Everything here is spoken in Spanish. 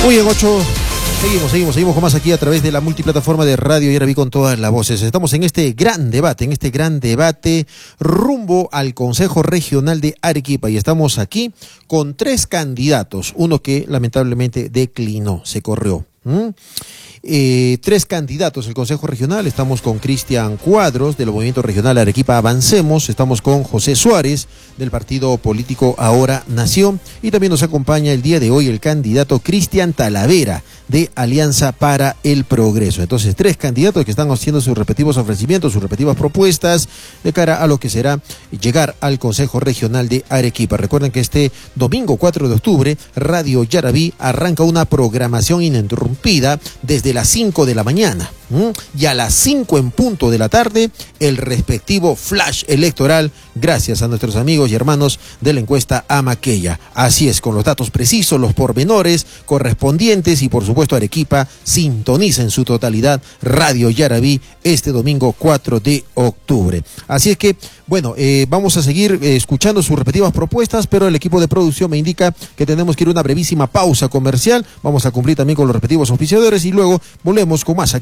Muy bien, 8. Seguimos con más aquí a través de la multiplataforma de Radio Yaraví con todas las voces. Estamos en este gran debate rumbo al Consejo Regional de Arequipa y estamos aquí con 3 candidatos, uno que lamentablemente declinó, se corrió. 3 candidatos al Consejo Regional. Estamos con Cristian Cuadros del Movimiento Regional Arequipa Avancemos, estamos con José Suárez del partido político Ahora Nación y también nos acompaña el día de hoy el candidato Cristian Talavera de Alianza para el Progreso. Entonces 3 candidatos que están haciendo sus respectivos ofrecimientos, sus respectivas propuestas de cara a lo que será llegar al Consejo Regional de Arequipa. Recuerden que este domingo 4 de octubre Radio Yaraví arranca una programación ininterrumpida desde las 5 de la mañana y a las 5 en punto de la tarde el respectivo flash electoral gracias a nuestros amigos y hermanos de la encuesta Amaqueya. Así es, con los datos precisos, los pormenores correspondientes y por supuesto Arequipa sintoniza en su totalidad Radio Yaraví este domingo 4 de octubre. Así es que, bueno, vamos a seguir escuchando sus respectivas propuestas, pero el equipo de producción me indica que tenemos que ir a una brevísima pausa comercial. Vamos a cumplir también con los respectivos auspiciadores y luego volvemos con más aquí